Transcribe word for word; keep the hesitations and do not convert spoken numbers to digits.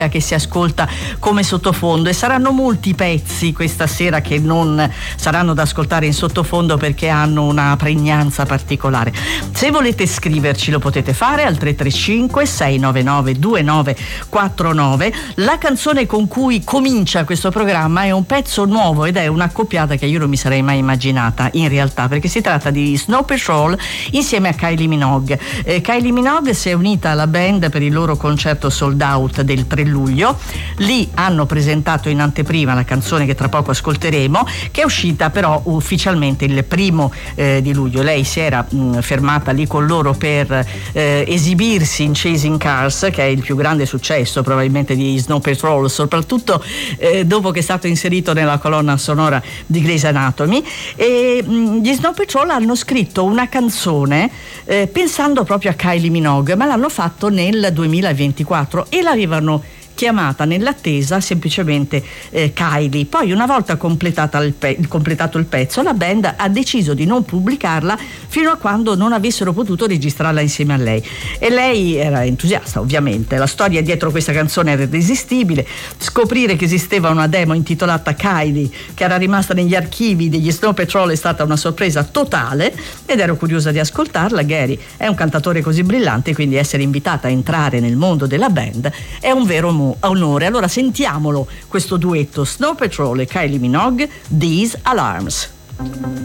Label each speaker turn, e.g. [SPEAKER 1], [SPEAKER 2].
[SPEAKER 1] che si ascolta come sottofondo, e saranno molti pezzi questa sera che non saranno da ascoltare in sottofondo perché hanno una pregnanza particolare. Se volete scriverci lo potete fare al tre tre cinque sei nove nove due nove quattro nove. La canzone con cui comincia questo programma è un pezzo nuovo ed è un'accoppiata che io non mi sarei mai immaginata in realtà, perché si tratta di Snow Patrol insieme a Kylie Minogue. eh, Kylie Minogue si è unita alla band per il loro concerto sold out del tre luglio. Lì hanno presentato in anteprima la canzone che tra poco ascolteremo, che è uscita però ufficialmente il primo eh, di luglio. Lei si era mh, fermata lì con loro per eh, esibirsi in Chasing Cars, che è il più grande successo probabilmente di Snow Patrol, soprattutto eh, dopo che è stato inserito nella colonna sonora di Grey's Anatomy. E mh, gli Snow Patrol hanno scritto una canzone eh, pensando proprio a Kylie Minogue, ma l'hanno fatto nel duemilaventiquattro e l'avevano chiamata nell'attesa semplicemente eh, Kylie. Poi, una volta completata il pe- completato il pezzo, la band ha deciso di non pubblicarla fino a quando non avessero potuto registrarla insieme a lei, e lei era entusiasta ovviamente. La storia dietro questa canzone era irresistibile. Scoprire che esisteva una demo intitolata Kylie che era rimasta negli archivi degli Snow Patrol è stata una sorpresa totale ed ero curiosa di ascoltarla. Gary è un cantatore così brillante, quindi essere invitata a entrare nel mondo della band è un vero mo- onore. Allora sentiamolo questo duetto Snow Patrol e Kylie Minogue, These Alarms.